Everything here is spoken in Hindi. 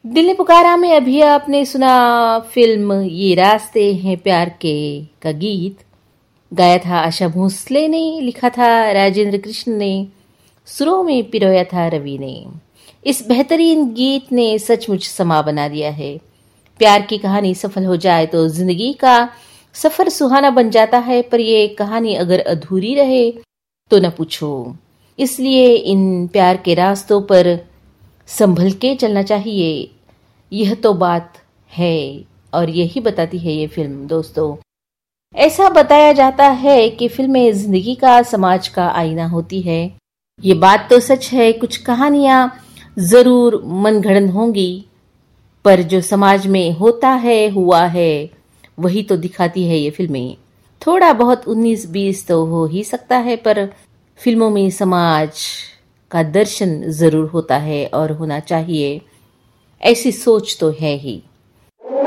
दिल ने पुकारा में अभी आपने सुना फिल्म ये रास्ते हैं प्यार के का गीत। गाया था आशा भोसले ने, लिखा था राजेंद्र कृष्ण ने, सुरों में पिरोया था रवि ने। इस बेहतरीन गीत ने सचमुच समा बना दिया है। प्यार की कहानी सफल हो जाए तो जिंदगी का सफर सुहाना बन जाता है, पर ये कहानी अगर अधूरी रहे तो न पूछो। इसलिए इन प्यार के रास्तों पर संभल के चलना चाहिए। यह तो बात है और यही बताती है ये फिल्म। दोस्तों, ऐसा बताया जाता है कि फिल्में जिंदगी का, समाज का आईना होती है। ये बात तो सच है। कुछ कहानियां जरूर मनगढ़ंत होंगी, पर जो समाज में होता है, हुआ है, वही तो दिखाती है ये फिल्में। थोड़ा बहुत 19-20 तो हो ही सकता है, पर फिल्मों में समाज का दर्शन जरूर होता है और होना चाहिए। ऐसी सोच तो है ही।